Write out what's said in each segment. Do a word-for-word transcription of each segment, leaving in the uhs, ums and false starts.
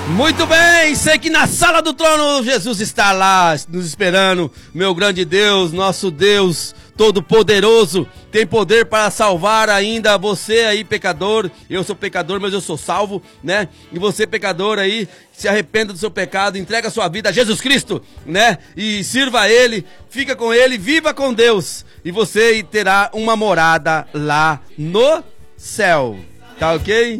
Muito bem, sei que na sala do trono Jesus está lá nos esperando. Meu grande Deus, nosso Deus Todo-Poderoso, tem poder para salvar ainda você aí, pecador. Eu sou pecador, mas eu sou salvo, né? E você, pecador aí, se arrependa do seu pecado, entrega a sua vida a Jesus Cristo, né? E sirva a Ele, fica com Ele, viva com Deus. E você terá uma morada lá no céu, tá ok?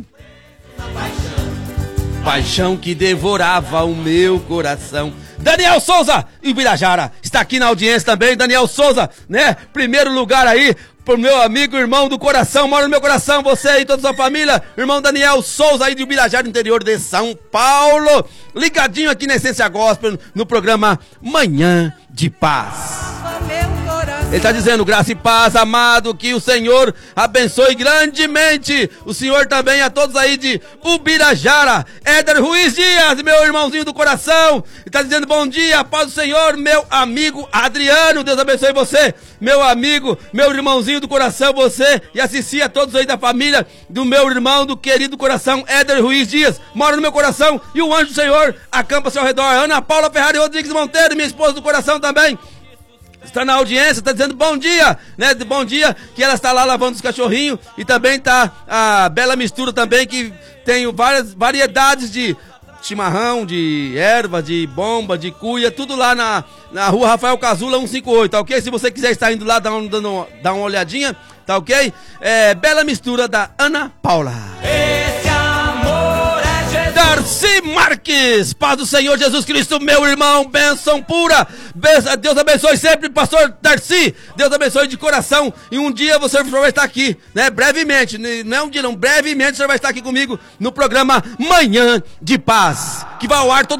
Paixão que devorava o meu coração. Daniel Souza, Ibirajara, está aqui na audiência também. Daniel Souza, né? Primeiro lugar aí pro meu amigo, irmão do coração, mora no meu coração, você e toda a sua família. Irmão Daniel Souza aí de Ibirajara, interior de São Paulo. Ligadinho aqui na Essência Gospel, no programa Manhã de Paz. Ele está dizendo, graça e paz, amado, que o Senhor abençoe grandemente. O Senhor também a todos aí de Ubirajara. Éder Ruiz Dias, meu irmãozinho do coração. Ele está dizendo, bom dia, paz do Senhor, meu amigo Adriano. Deus abençoe você, meu amigo, meu irmãozinho do coração, você e a Cici, a todos aí da família do meu irmão, do querido coração, Éder Ruiz Dias. Mora no meu coração e o anjo do Senhor acampa ao seu redor. Ana Paula Ferrari Rodrigues Monteiro, minha esposa do coração também. Está na audiência, está dizendo bom dia, né? Bom dia, que ela está lá lavando os cachorrinhos. E também tá a Bela Mistura também, que tem várias variedades de chimarrão, de erva, de bomba, de cuia, tudo lá na, na rua Rafael Casula cento e cinquenta e oito, tá ok? Se você quiser estar indo lá, dá, um, dando, dá uma olhadinha, tá ok? É Bela Mistura da Ana Paula. Esse amor é Jesus. Darcy Marques, paz do Senhor Jesus Cristo, meu irmão, bênção pura. Deus abençoe sempre, pastor Darcy. Deus abençoe de coração. E um dia você vai estar aqui, né? Brevemente, não é um dia não, brevemente você vai estar aqui comigo no programa Manhã de Paz, que vai ao ar todo